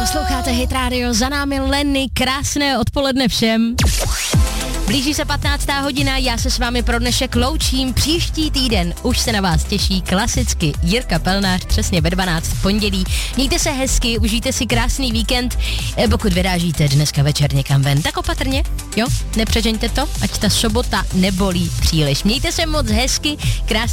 Posloucháte Hit Radio, za námi Lenny, krásné odpoledne všem. Blíží se 15. hodina, já se s vámi pro dnešek loučím. Příští týden už se na vás těší klasicky Jirka Pelnář, přesně ve 12 v pondělí. Mějte se hezky, užijte si krásný víkend. Pokud vyrážíte dneska večer někam ven, tak opatrně, jo, nepřežeňte to, ať ta sobota nebolí příliš. Mějte se moc hezky, krásný